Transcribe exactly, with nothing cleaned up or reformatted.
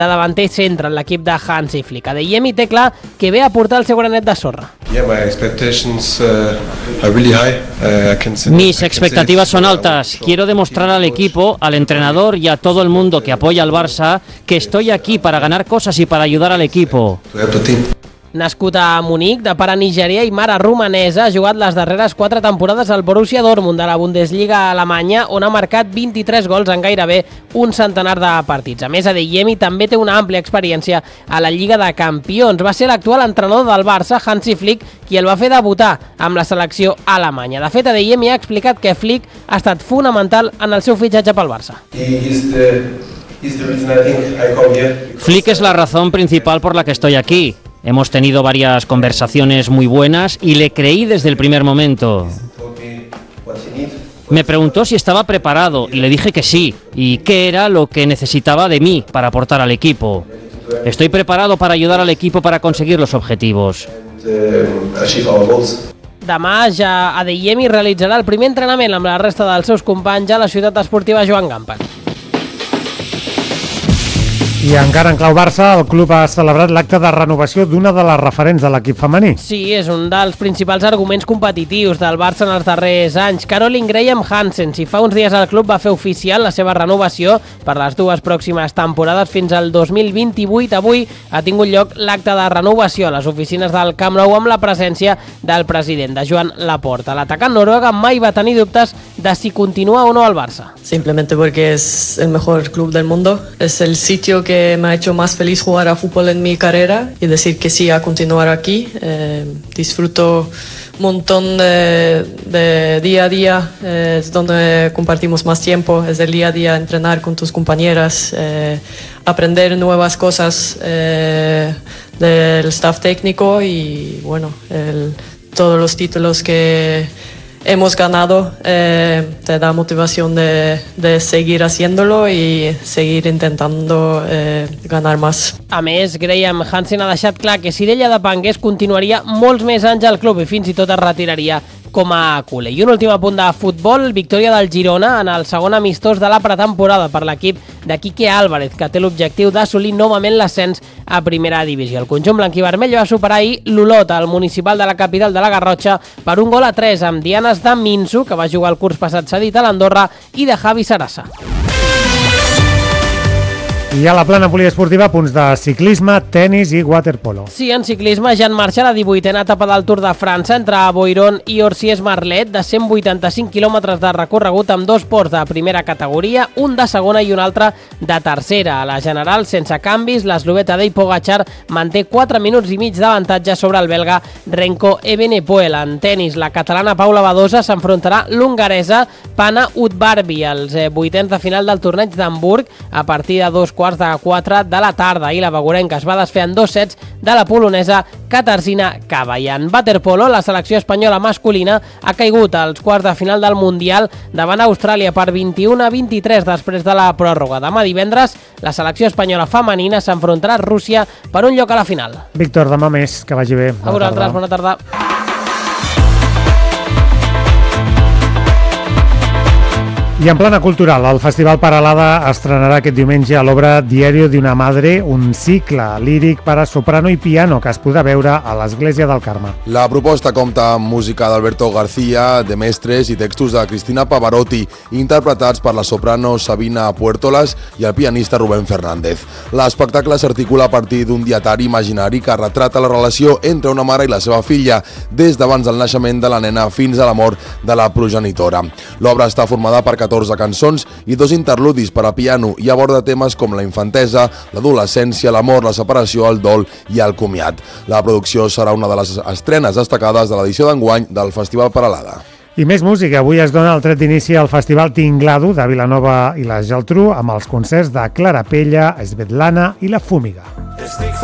de davanter centre en l'equip de Hansi Flick. Adeyemi té clar que ve a portar el seu granet de sorra. Mis expectativas son altas. Quiero demostrar al equipo, al entrenador y a todo el mundo que apoya al Barça que estoy aquí para ganar cosas y para ayudar al equipo. Nascut a Munic, de pare nigerià i mare romanesa, ha jugat les darreres quatre temporades al Borussia Dortmund de la Bundesliga alemanya, on ha marcat vint-i-tres gols en gairebé un centenar de partits. A més, Adeyemi també té una àmplia experiència a la Lliga de Campions. Va ser l'actual entrenador del Barça, Hansi Flick, qui el va fer debutar amb la selecció alemanya. De fet, Adeyemi ha explicat que Flick ha estat fonamental en el seu fitxatge pel Barça. Flick es la razón principal por la que estoy aquí. Hemos tenido varias conversaciones muy buenas y le creí desde el primer momento. Me preguntó si estaba preparado y le dije que sí, y qué era lo que necesitaba de mí para aportar al equipo. Estoy preparado para ayudar al equipo para conseguir los objetivos. Demà ja Adeyemi realitzarà el primer entrenament amb la resta dels seus companys a la ciutat esportiva Joan Gamper. I encara en clau Barça, el club ha celebrat l'acte de renovació d'una de les referents de l'equip femení. Sí, és un dels principals arguments competitius del Barça en els darrers anys. Caroline Graham Hansen, si fa uns dies el club va fer oficial la seva renovació per les dues pròximes temporades fins al dos mil vint-i-vuit, avui ha tingut lloc l'acte de renovació a les oficines del Camp Nou amb la presència del president, de Joan Laporta. L'atacant noruega mai va tenir dubtes de si continua o no al Barça. Simplemente porque es el mejor club del mundo, es el sitio que que me ha hecho más feliz jugar a fútbol en mi carrera y decir que sí a continuar aquí. Eh, disfruto un montón de, de día a día, eh, es donde compartimos más tiempo, es el día a día entrenar con tus compañeras, eh, aprender nuevas cosas eh, del staff técnico y bueno, el, todos los títulos que hemos ganado, eh, te da motivación de, de seguir haciéndolo y seguir intentando eh, ganar más. A més, Graham Hansen ha deixat clar que si d'ella depengués continuaria molts més anys al club i fins i tot es retiraria com a culer. I un últim apunt de futbol, victòria del Girona en el segon amistós de la pretemporada per l'equip de Quique Álvarez, que té l'objectiu d'assolir novament l'ascens a primera divisió. El conjunt blanquivermell va superar ahir l'Olot, al municipal de la capital de la Garrotxa, per un gol a tres amb dianes de Minso, que va jugar el curs passat cedit a l'Andorra, i de Javi Sarasa. I a la plana poliesportiva, punts de ciclisme, tennis i waterpolo. Sí, en ciclisme ja en marxa la divuitena etapa del Tour de França entre Boiron i Orsies-Marlet, de cent vuitanta-cinc quilòmetres de recorregut amb dos ports de primera categoria, un de segona i un altre de tercera. A la general, sense canvis, l'eslovè Tadej Pogačar manté quatre minuts i mig d'avantatge sobre el belga Renko Evenepoel. En tennis, la catalana Paula Badosa s'enfrontarà l'hongaresa Pana Udvarbi als vuitens de final del torneig d'Hamburg a partir de dos quarts de quatre de la tarda, i la begurenca es va desfer en dos sets de la polonesa Katarzyna Kawa. I en waterpolo, la selecció espanyola masculina ha caigut als quarts de final del Mundial davant Austràlia per vint-i-u a vint-i-tres després de la pròrroga. Demà divendres, la selecció espanyola femenina s'enfrontarà a Rússia per un lloc a la final. Víctor, demà més, que vagi bé. A vosaltres, bona tarda. I en plana cultural, el Festival Paralada estrenarà aquest diumenge a l'obra Diario de una Madre, un cicle líric per a soprano i piano que es podrà veure a l'Església del Carme. La proposta compta amb música d'Alberto García, de mestres i textos de Cristina Pavarotti, interpretats per la soprano Sabina Puertolas i el pianista Rubén Fernández. L'espectacle s'articula a partir d'un dietari imaginari que retrata la relació entre una mare i la seva filla, des d'abans del naixement de la nena fins a la mort de la progenitora. L'obra està formada per catorze cançons i dos interludis per a piano i aborda temes com la infantesa, l'adolescència, l'amor, la separació, el dol i el comiat. La producció serà una de les estrenes destacades de l'edició d'enguany del Festival Paralada. I més música. Avui es dona el tret d'inici al Festival Tinglado de Vilanova i la Geltrú amb els concerts de Clara Pella, Svetlana i la Fúmiga.